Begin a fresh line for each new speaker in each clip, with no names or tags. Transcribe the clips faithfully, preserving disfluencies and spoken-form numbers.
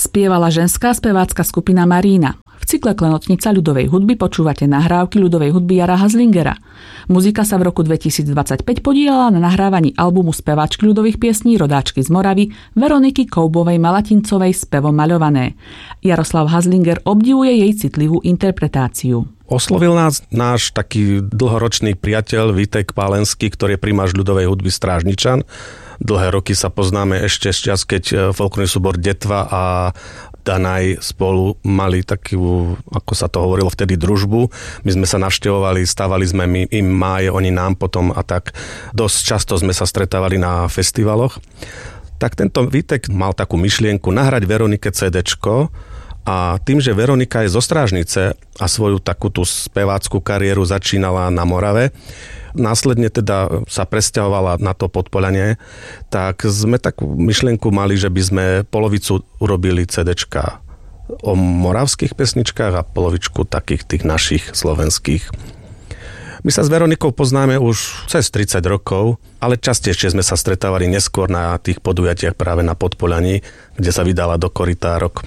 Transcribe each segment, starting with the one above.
spievala ženská spevácka skupina Marína. V cykle Klenotnica ľudovej hudby počúvate nahrávky ľudovej hudby Jara Hazlingera. Muzika sa v roku dvetisícdvadsaťpäť podieľala na nahrávaní albumu speváčky ľudových piesní rodáčky z Moravy Veroniky Koubovej-Malatincovej Spevom maľované. Jaroslav Hazlinger obdivuje jej citlivú interpretáciu.
Oslovil nás náš taký dlhoročný priateľ Vítek Pálenský, ktorý je primář ľudovej hudby Strážničan. Dlhé roky sa poznáme ešte z čas, keď folklórny súbor Detva a Danaj spolu mali takú, ako sa to hovorilo vtedy, družbu. My sme sa navštevovali, stávali sme my, im máje, oni nám potom a tak. Dosť často sme sa stretávali na festivaloch. Tak tento Vítek mal takú myšlienku nahrať Veronike cédéčko a tým, že Veronika je zo Strážnice a svoju takú tú spevácku kariéru začínala na Morave, následne teda sa presťahovala na to Podpoľanie, tak sme takú myšlienku mali, že by sme polovicu urobili cédéčka o moravských pesničkách a polovičku takých tých našich slovenských. My sa s Veronikou poznáme už cez tridsať rokov, ale častejšie sme sa stretávali neskôr na tých podujatiach práve na Podpoľaní, kde sa vydala do korytárok.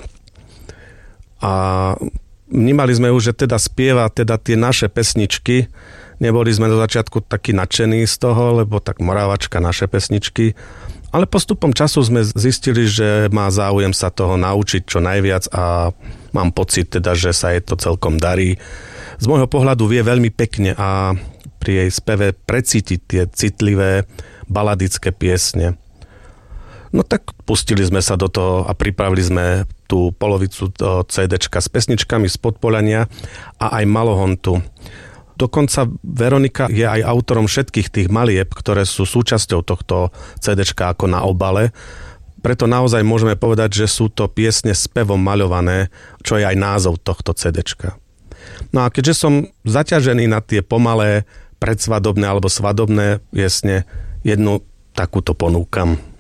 A vnímali sme už, že teda spieva teda tie naše pesničky. Neboli sme do začiatku takí nadšení z toho, lebo tak Moravačka, naše pesničky. Ale postupom času sme zistili, že má záujem sa toho naučiť čo najviac a mám pocit teda, že sa jej to celkom darí. Z môjho pohľadu vie veľmi pekne a pri jej speve precítiť tie citlivé baladické piesne. No tak pustili sme sa do toho a pripravili sme tú polovicu cédéčka s pesničkami z Podpoľania a aj Malohontu. Dokonca Veronika je aj autorom všetkých tých malieb, ktoré sú súčasťou tohto cédéčka ako na obale. Preto naozaj môžeme povedať, že sú to piesne spevom maľované, čo je aj názov tohto cédéčka. No a keďže som zaťažený na tie pomalé predsvadobné alebo svadobné piesne, jednu takúto ponúkam.